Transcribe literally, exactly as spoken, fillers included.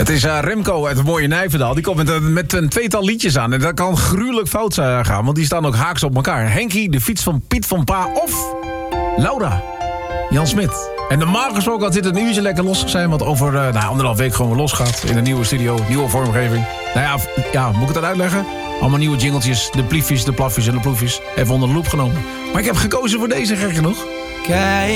Het is uh, Remco uit het mooie Nijverdal. Die komt met, uh, met een tweetal liedjes aan. En dat kan gruwelijk fout uh, gaan, want die staan ook haaks op elkaar. Henkie, de fiets van Piet van Pa of Laura, Jan Smit. En normaal gesproken had dit een uurtje lekker los zijn, wat over uh, nou, anderhalf week gewoon weer losgaat. In een nieuwe studio, nieuwe vormgeving. Nou ja, ja, moet ik het dan uitleggen? Allemaal nieuwe jingletjes, de pliefjes, de plafjes en de ploefjes. Even onder de loep genomen. Maar ik heb gekozen voor deze, gek genoeg. Kijk.